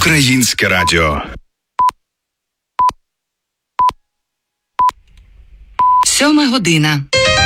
Українське радіо. 7:00.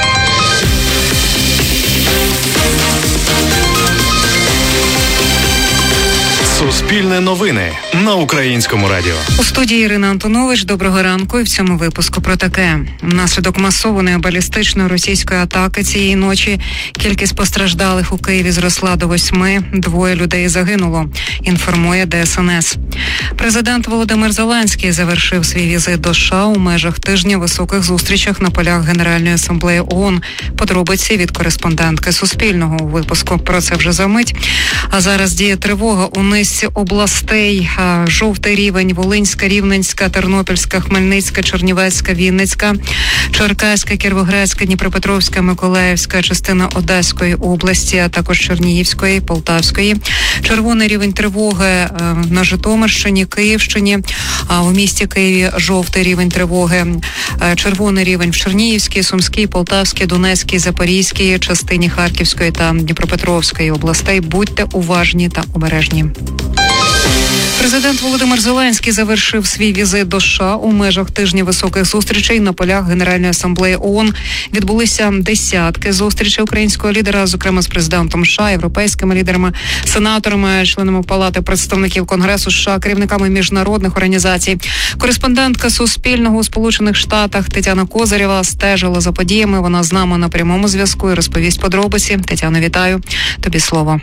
Суспільне новини на Українському радіо. У студії Ірина Антонович. Доброго ранку. І в цьому випуску про таке. Внаслідок масованої балістичної російської атаки цієї ночі кількість постраждалих у Києві зросла до 8. 2 людей загинуло, інформує ДСНС. Президент Володимир Зеленський завершив свій візит до США у межах тижня високих зустрічах на полях Генеральної асамблеї ООН. Подробиці від кореспондентки Суспільного у випуску. Про це вже за мить. А зараз діє тривога у низці областей. Жовтий рівень: Волинська, Рівненська, Тернопільська, Хмельницька, Чернівецька, Вінницька, Черкаська, Кіровоградська, Дніпропетровська, Миколаївська, частина Одеської області, а також Чернігівської, Полтавської. Червоний рівень тривоги на Житомирщині, Київщині, а в місті Києві жовтий рівень тривоги. Червоний рівень в Чернігівській, Сумській, Полтавській, Донецькій, Запорізькій, частині Харківської та Дніпропетровської областей. Будьте уважні та обережні. Президент Володимир Зеленський завершив свій візит до США у межах тижня високих зустрічей на полях Генеральної асамблеї ООН. Відбулися десятки зустрічей українського лідера, зокрема з президентом США, європейськими лідерами, сенаторами, членами Палати представників Конгресу США, керівниками міжнародних організацій. Кореспондентка Суспільного у Сполучених Штатах Тетяна Козирєва стежила за подіями. Вона з нами на прямому зв'язку і розповість подробиці. Тетяно, вітаю. Тобі слово.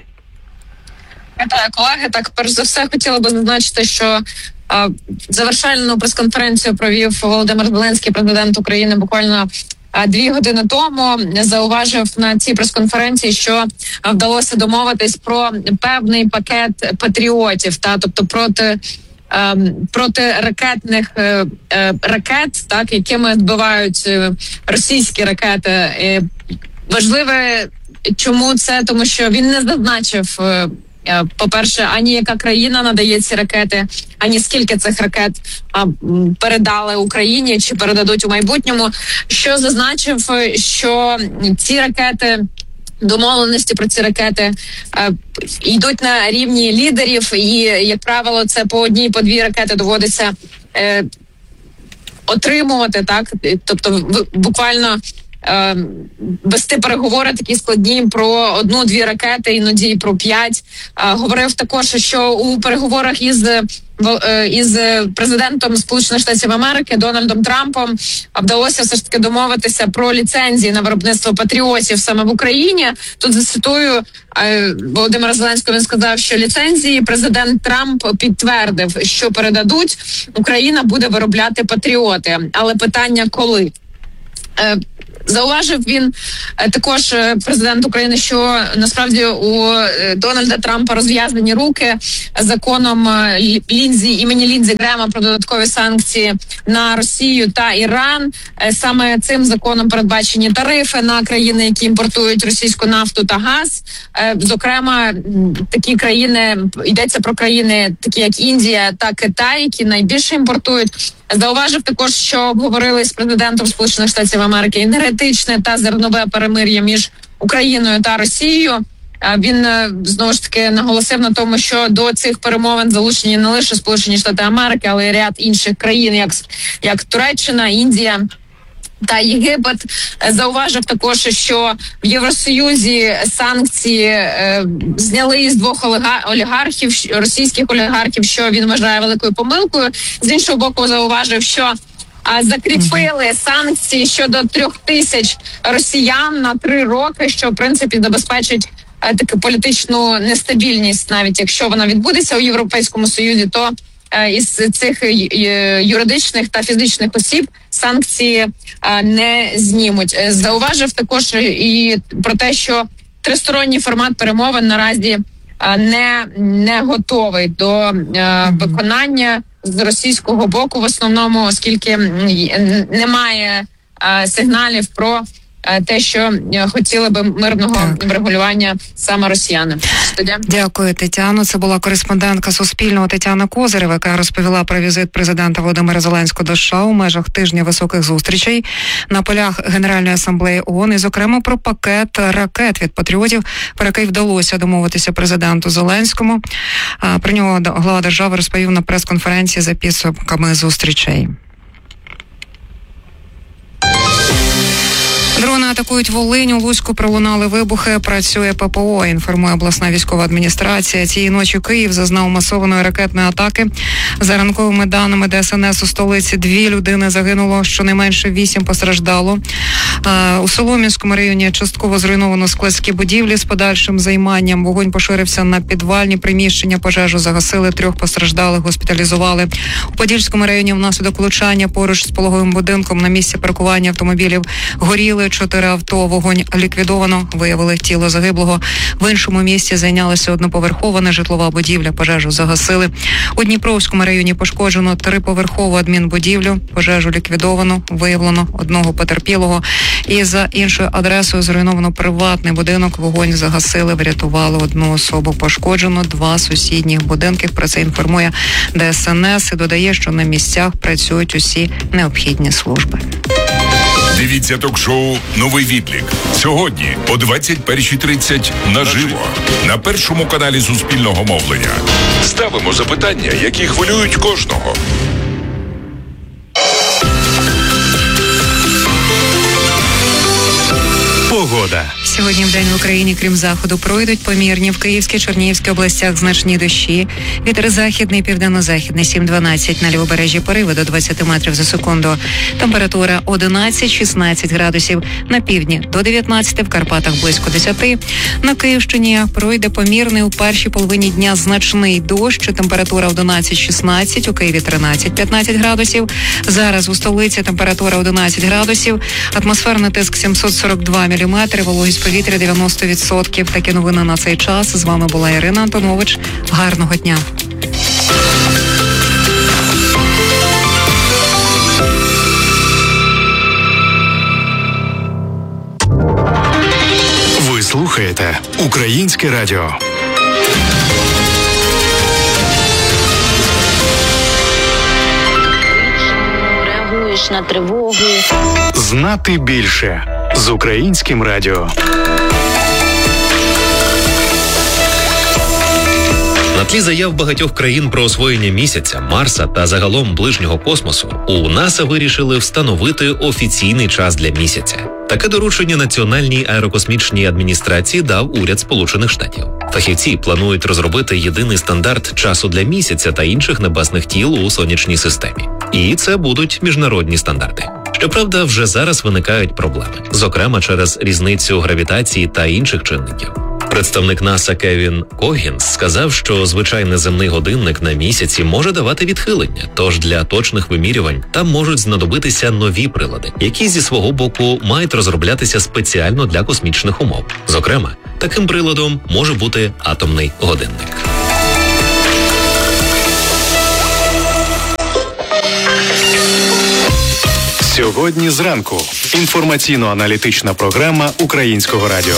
Вітаю, колеги. Так, перш за все, хотіла би зазначити, що завершальну прес-конференцію провів Володимир Зеленський, президент України, буквально 2 години тому. Зауважив на цій прес-конференції, що вдалося домовитись про певний пакет патріотів, тобто проти ракетних ракет, так, якими збивають російські ракети. Важливе, чому це? Тому що він не зазначив, по-перше, ані яка країна надає ці ракети, ані скільки цих ракет передали Україні чи передадуть у майбутньому. Що зазначив, що ці ракети, домовленості про ці ракети йдуть на рівні лідерів, і, як правило, це по 1, по 2 ракети доводиться отримувати, так? Тобто буквально вести переговори такі складні про 1-2 ракети, іноді про 5. Говорив також, що у переговорах із президентом Сполучених Штатів Америки Дональдом Трампом вдалося все ж таки домовитися про ліцензії на виробництво патріотів саме в Україні. Тут зацитую Володимира Зеленського. Він сказав, що ліцензії президент Трамп підтвердив, що передадуть, Україна буде виробляти патріоти. Але питання коли? Зауважив він також, президент України, що насправді у Дональда Трампа розв'язані руки законом імені Ліндзі Грема про додаткові санкції на Росію та Іран. Саме цим законом передбачені тарифи на країни, які імпортують російську нафту та газ. Зокрема, такі країни, йдеться про країни, такі як Індія та Китай, які найбільше імпортують. Зауважив також, що обговорили з президентом Сполучених Штатів Америки енергетичне та зернове перемир'я між Україною та Росією. Він знову ж таки наголосив на тому, що до цих перемовин залучені не лише Сполучені Штати Америки, але й ряд інших країн, як Туреччина, Індія та Єгипет. Зауважив також, що в Євросоюзі санкції зняли із 2 олігархів, російських олігархів, що він вважає великою помилкою. З іншого боку, зауважив, що закріпили санкції щодо 3000 росіян на 3 роки, що в принципі забезпечить таку політичну нестабільність. Навіть якщо вона відбудеться у Європейському Союзі, то із цих юридичних та фізичних осіб санкції не знімуть. Зауважив також і про те, що тристоронній формат перемовин наразі не готовий до виконання з російського боку, в основному, оскільки немає сигналів про те, що хотіли би мирного врегулювання саме росіяни. Дякую, Тетяно. Це була кореспондентка Суспільного Тетяна Козирева, яка розповіла про візит президента Володимира Зеленського до США у межах тижня високих зустрічей на полях Генеральної асамблеї ООН і, зокрема, про пакет ракет від патріотів, про який вдалося домовитися президенту Зеленському. Про нього глава держави розповів на прес-конференції за підсумками зустрічей. Дрони атакують Волинь, у Луцьку пролунали вибухи, працює ППО, інформує обласна військова адміністрація. Цієї ночі Київ зазнав масованої ракетної атаки. За ранковими даними ДСНС у столиці 2 людини загинуло, щонайменше 8 постраждало. У Солом'янському районі частково зруйновано складські будівлі з подальшим займанням. Вогонь поширився на підвальні приміщення, пожежу загасили, 3 постраждалих госпіталізували. У Подільському районі внаслідок влучання поруч з пологовим будинком на місці паркування автомобілів горіли 4 авто. Вогонь ліквідовано, виявили тіло загиблого. В іншому місці зайнялася одноповерхова нежитлова будівля, пожежу загасили. У Дніпровському районі пошкоджено 3-поверхову адмінбудівлю, пожежу ліквідовано, виявлено 1 потерпілого. І за іншою адресою зруйновано приватний будинок, вогонь загасили, врятували 1 особу. Пошкоджено 2 сусідніх будинки. Про це інформує ДСНС і додає, що на місцях працюють усі необхідні служби. Дивіться ток-шоу «Новий відлік» сьогодні о 21:30 наживо на першому каналі Суспільного мовлення. Ставимо запитання, які хвилюють кожного. Погода. Сьогодні в день в Україні, крім заходу, пройдуть помірні в Київській, Чернігівській областях значні дощі. Вітер західний, південно-західний 7-12, на лівобережжі пориви до 20 метрів за секунду. Температура 11-16 градусів, на півдні до 19, в Карпатах близько 10. На Київщині пройде помірний у першій половині дня значний дощ, температура 11-16, у Києві 13-15 градусів. Зараз у столиці температура 11 градусів, атмосферний тиск 742 міліметри, вологість повітря 90%. Такі новини на цей час. З вами була Ірина Антонович. Гарного дня. Ви слухаєте Українське радіо. Реагуєш на тривогу. Знати більше з Українським радіо. На тлі заяв багатьох країн про освоєння місяця, Марса та загалом ближнього космосу, у НАСА вирішили встановити офіційний час для місяця. Таке доручення Національній аерокосмічній адміністрації дав уряд Сполучених Штатів. Фахівці планують розробити єдиний стандарт часу для місяця та інших небесних тіл у сонячній системі. І це будуть міжнародні стандарти. Щоправда, вже зараз виникають проблеми, зокрема через різницю гравітації та інших чинників. Представник НАСА Кевін Когінс сказав, що звичайний земний годинник на місяці може давати відхилення, тож для точних вимірювань там можуть знадобитися нові прилади, які зі свого боку мають розроблятися спеціально для космічних умов. Зокрема, таким приладом може бути атомний годинник. Сьогодні зранку. Інформаційно-аналітична програма Українського радіо.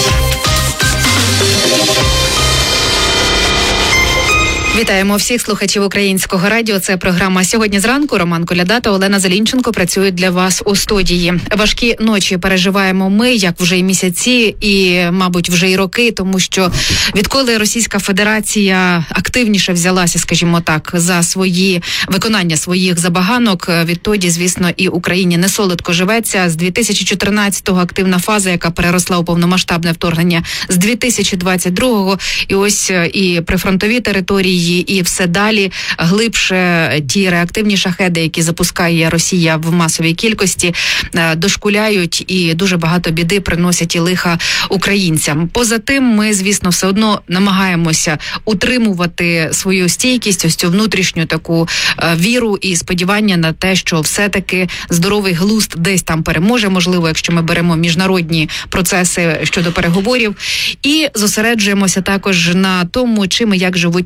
Вітаємо всіх слухачів Українського радіо. Це програма «Сьогодні зранку». Роман Коляда та Олена Зелінченко працюють для вас у студії. Важкі ночі переживаємо ми, як вже й місяці, і, мабуть, вже й роки, тому що відколи Російська Федерація активніше взялася, скажімо так, за виконання своїх забаганок, відтоді, звісно, і Україні не солодко живеться. З 2014-го активна фаза, яка переросла у повномасштабне вторгнення з 2022-го, і ось і прифронтові території, і все далі глибше ті реактивні шахеди, які запускає Росія в масовій кількості, дошкуляють і дуже багато біди приносять і лиха українцям. Поза тим, ми, звісно, все одно намагаємося утримувати свою стійкість, ось цю внутрішню таку віру і сподівання на те, що все-таки здоровий глузд десь там переможе, можливо, якщо ми беремо міжнародні процеси щодо переговорів, і зосереджуємося також на тому, чим і як живуть наші прифронтові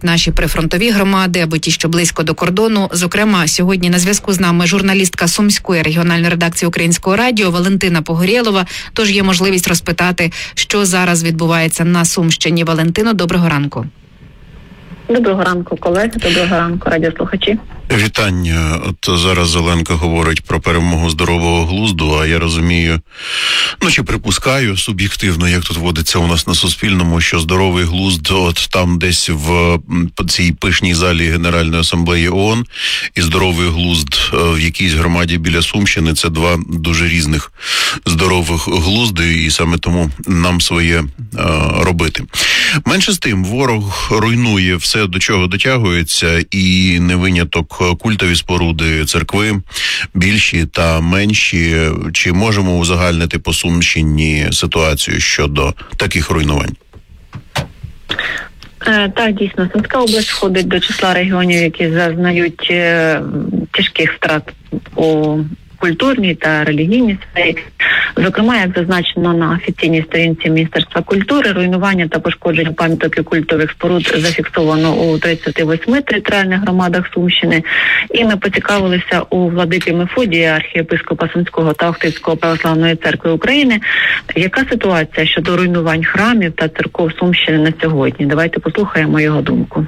прифронтові громади або ті, що близько до кордону. Зокрема, сьогодні на зв'язку з нами журналістка Сумської регіональної редакції Українського радіо Валентина Погорєлова. Тож є можливість розпитати, що зараз відбувається на Сумщині. Валентино, доброго ранку. Доброго ранку, колеги. Доброго ранку, радіослухачі. Вітання. От зараз Зеленка говорить про перемогу здорового глузду, а я розумію, чи припускаю суб'єктивно, як тут водиться у нас на Суспільному, що здоровий глузд от там десь в цій пишній залі Генеральної асамблеї ООН і здоровий глузд в якійсь громаді біля Сумщини – це два дуже різних здорових глузди, і саме тому нам своє робити. Менше з тим, ворог руйнує все, до чого дотягується, і не виняток культові споруди, церкви, більші та менші. Чи можемо узагальнити по Сумщині ситуацію щодо таких руйнувань? Так, дійсно, Сумська область входить до числа регіонів, які зазнають тяжких втрат у культурній та релігійній сфері. Зокрема, як зазначено на офіційній сторінці Міністерства культури, руйнування та пошкодження пам'яток і культових споруд зафіксовано у 38 територіальних громадах Сумщини. І ми поцікавилися у владики Мефодія, архієпископа Сумського та Охтирського православної церкви України, яка ситуація щодо руйнувань храмів та церков Сумщини на сьогодні. Давайте послухаємо його думку.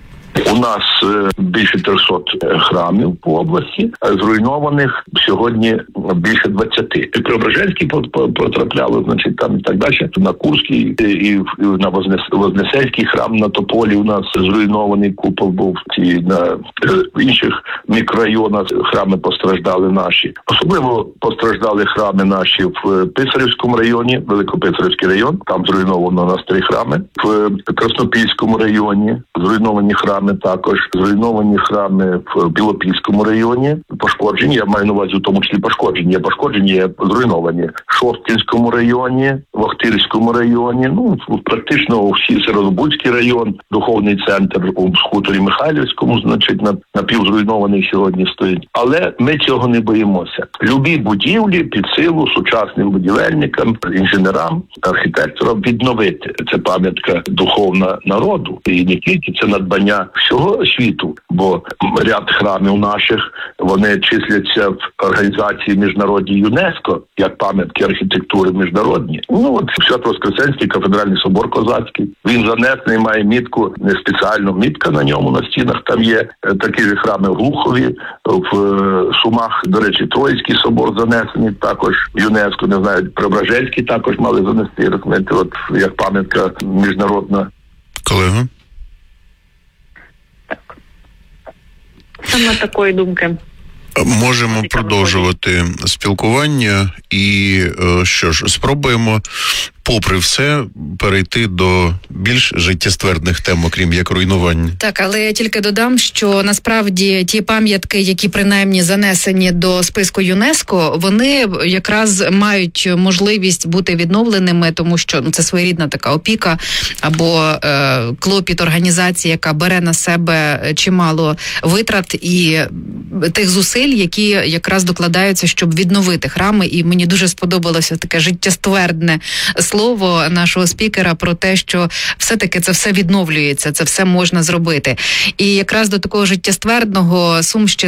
У нас більше 300 храмів по області, зруйнованих сьогодні більше 20. Преображенський потрапляли, значить, там і так далі. На Курський і на Вознесенський храм на Тополі у нас зруйнований купол був. На інших мікрорайонах храми постраждали наші. Особливо постраждали храми наші в Писарівському районі, Великописарівський район. Там зруйновано у нас 3 храми. В Краснопільському районі зруйновані храми також. Зруйновані храми в Білопільському районі. Пошкоджені, я маю на увазі в тому числі пошкоджені, є зруйновані. В Шостинському районі, в Охтирському районі, практично всі Сєвєродонецький район, духовний центр у хуторі Михайлівському, значить, напівзруйнований сьогодні стоїть. Але ми цього не боїмося. Любі будівлі під силу сучасним будівельникам, інженерам, архітекторам відновити. Це пам'ятка духовна народу. І не тільки це надбання всього світу, бо ряд храмів наших, вони числяться в організації міжнародній ЮНЕСКО, як пам'ятки архітектури міжнародні. Свято-Воскресенський кафедральний собор Козацький. Він занесений, має мітку, не спеціальну мітка на ньому, на стінах там є. Такі ж храми в Глухові, в Сумах, до речі, Троїцький собор занесений, також ЮНЕСКО, не знаю, Преображенський також мали занести, розумієте, як пам'ятка міжнародна. Колего? Саме такої думки. Можемо продовжувати спілкування і спробуємо, попри все, перейти до більш життєствердних тем, окрім як руйнування. Так, але я тільки додам, що насправді ті пам'ятки, які принаймні занесені до списку ЮНЕСКО, вони якраз мають можливість бути відновленими, тому що це своєрідна така опіка або клопіт організації, яка бере на себе чимало витрат і тих зусиль, які якраз докладаються, щоб відновити храми. І мені дуже сподобалося таке життєствердне слово нашого спікера про те, що все-таки це все відновлюється, це все можна зробити. І якраз до такого життєствердного Сумщина